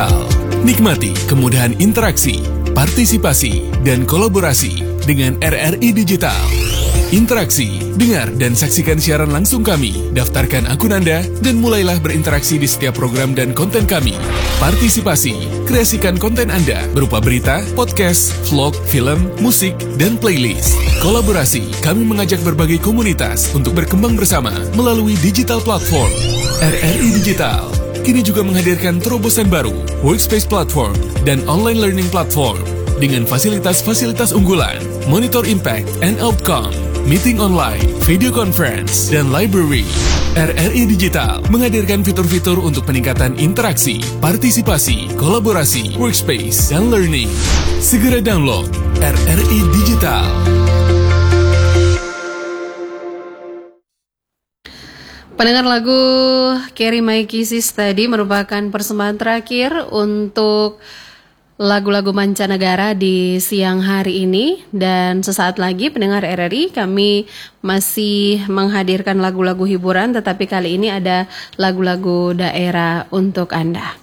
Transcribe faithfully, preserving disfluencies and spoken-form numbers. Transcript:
Digital. Nikmati kemudahan interaksi, partisipasi, dan kolaborasi dengan R R I Digital. Interaksi, dengar dan saksikan siaran langsung kami, daftarkan akun Anda, dan mulailah berinteraksi di setiap program dan konten kami. Partisipasi, kreasikan konten Anda berupa berita, podcast, vlog, film, musik, dan playlist. Kolaborasi, kami mengajak berbagai komunitas untuk berkembang bersama melalui digital platform. R R I Digital kini juga menghadirkan terobosan baru, workspace platform, dan online learning platform dengan fasilitas-fasilitas unggulan, monitor impact and outcome, meeting online, video conference, dan library. R R I Digital menghadirkan fitur-fitur untuk peningkatan interaksi, partisipasi, kolaborasi, workspace, dan learning. Segera download R R I Digital. Pendengar lagu Carry My Kisses tadi merupakan persembahan terakhir untuk lagu-lagu mancanegara di siang hari ini. Dan sesaat lagi pendengar R R I, kami masih menghadirkan lagu-lagu hiburan, tetapi kali ini ada lagu-lagu daerah untuk Anda.